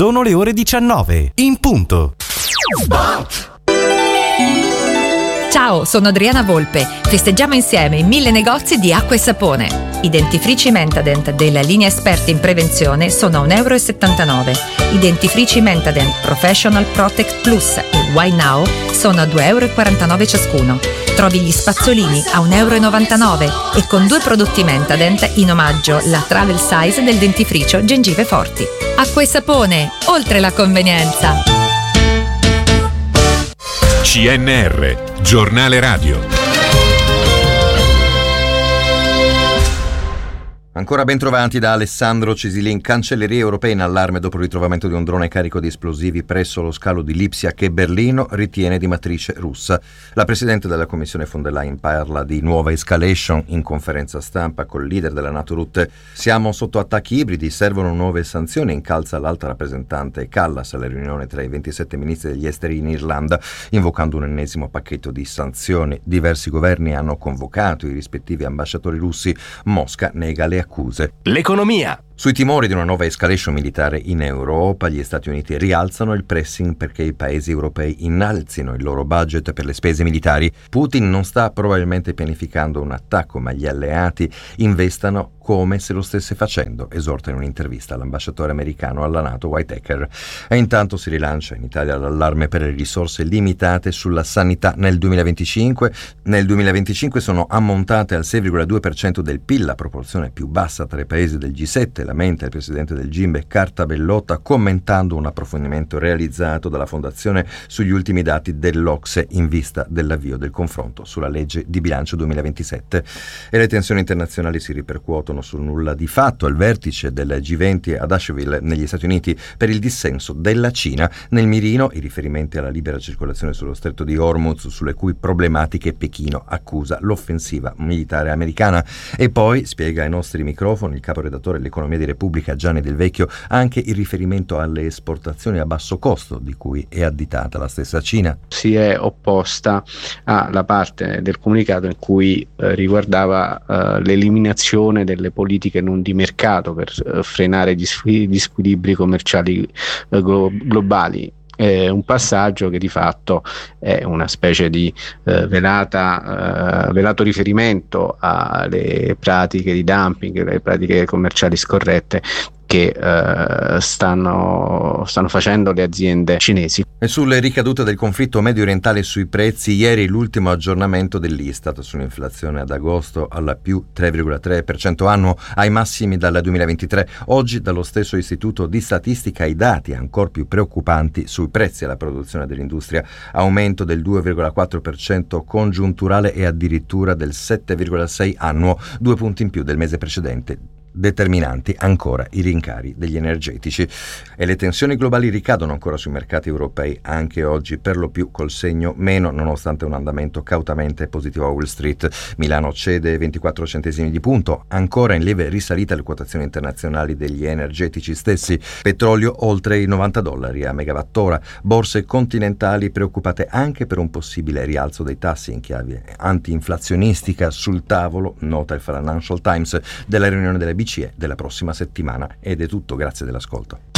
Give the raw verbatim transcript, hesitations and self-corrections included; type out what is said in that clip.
Sono le ore diciannove, in punto. Ciao, sono Adriana Volpe. Festeggiamo insieme i mille negozi di acqua e sapone. I dentifrici Mentadent della linea esperti in prevenzione sono a un euro e settantanove. I dentifrici Mentadent Professional Protect Plus e Why Now sono a due euro e quarantanove ciascuno. Trovi gli spazzolini a un euro e novantanove e con due prodotti Mentadent in omaggio la travel size del dentifricio Gengive Forti. Acqua e sapone, oltre la convenienza. C N R, Giornale Radio. Ancora ben trovati da Alessandro Cesilin. Cancellerie europee in allarme dopo il ritrovamento di un drone carico di esplosivi presso lo scalo di Lipsia che Berlino ritiene di matrice russa. La Presidente della Commissione von der Leyen parla di nuova escalation in conferenza stampa col leader della NATO Rutte. Siamo sotto attacchi ibridi, servono nuove sanzioni, incalza l'alta rappresentante Callas alla riunione tra i ventisette ministri degli esteri in Irlanda, invocando un ennesimo pacchetto di sanzioni. Diversi governi hanno convocato i rispettivi ambasciatori russi. Mosca nega le accuse. L'economia. Sui timori di una nuova escalation militare in Europa, gli Stati Uniti rialzano il pressing perché i paesi europei innalzino il loro budget per le spese militari. Putin non sta probabilmente pianificando un attacco, ma gli alleati investano come se lo stesse facendo, esorta in un'intervista l'ambasciatore americano alla NATO Whitaker. E intanto si rilancia in Italia l'allarme per le risorse limitate sulla sanità nel duemilaventicinque. Nel duemilaventicinque sono ammontate al sei virgola due per cento del P I L, la proporzione più bassa tra i paesi del G sette, lamenta il presidente del Gimbe Cartabellotta, commentando un approfondimento realizzato dalla Fondazione sugli ultimi dati dell'Ocse in vista dell'avvio del confronto sulla legge di bilancio duemilaventisette. E le tensioni internazionali si ripercuotono sul nulla di fatto al vertice del G venti ad Asheville negli Stati Uniti per il dissenso della Cina. Nel mirino i riferimenti alla libera circolazione sullo stretto di Hormuz, sulle cui problematiche Pechino accusa l'offensiva militare americana. E poi, spiega ai nostri microfoni il caporedattore dell'Economia di Repubblica Gianni Del Vecchio, anche il riferimento alle esportazioni a basso costo di cui è additata la stessa Cina. Si è opposta alla parte del comunicato in cui eh, riguardava eh, l'eliminazione delle politiche non di mercato per eh, frenare gli, gli squilibri commerciali eh, glo- globali. È un passaggio che di fatto è una specie di eh, velata, eh, velato riferimento alle pratiche di dumping, alle pratiche commerciali scorrette che eh, stanno, stanno facendo le aziende cinesi. E sulle ricadute del conflitto medio orientale sui prezzi, ieri l'ultimo aggiornamento dell'Istat sull'inflazione ad agosto alla più tre virgola tre per cento annuo, ai massimi dal duemilaventitré. Oggi dallo stesso istituto di statistica i dati ancora più preoccupanti sui prezzi alla produzione dell'industria, aumento del due virgola quattro per cento congiunturale e addirittura del sette virgola sei per cento annuo, due punti in più del mese precedente. Determinanti ancora i rincari degli energetici. E le tensioni globali ricadono ancora sui mercati europei anche oggi, per lo più col segno meno, nonostante un andamento cautamente positivo a Wall Street. Milano cede ventiquattro centesimi di punto, ancora in lieve risalita le quotazioni internazionali degli energetici stessi. Petrolio oltre i novanta dollari a megawattora. Borse continentali preoccupate anche per un possibile rialzo dei tassi in chiave anti-inflazionistica sul tavolo, nota il Financial Times, della riunione delle B C E della prossima settimana. Ed è tutto, grazie dell'ascolto.